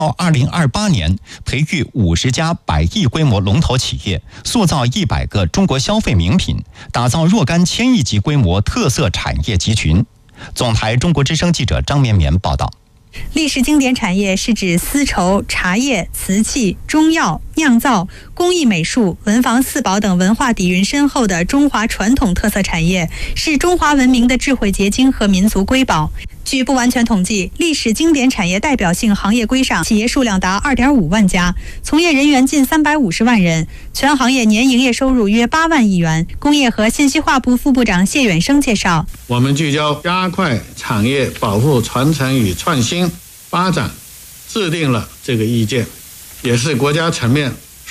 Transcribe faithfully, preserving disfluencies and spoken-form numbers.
到二零二八年，培育五十家百亿规模龙头企业，塑造一百个中国消费名品，打造若干千亿级规模特色产业集群。总台中国之声记者张绵绵报道。 历史经典产业是指丝绸、茶叶、瓷器、中药、酿造、工艺美术、文房四宝等文化底蕴深厚的中华传统特色产业，是中华文明的智慧结晶和民族瑰宝。据不完全统计，历史经典产业代表性行业规上企业数量达 二点五万家，从业人员近三百五十万人，全行业年营业收入约八万亿元。工业和信息化部副部长谢远生介绍， 我们聚焦加快产业保护传承与创新发展，制定了这个意见，也是国家层面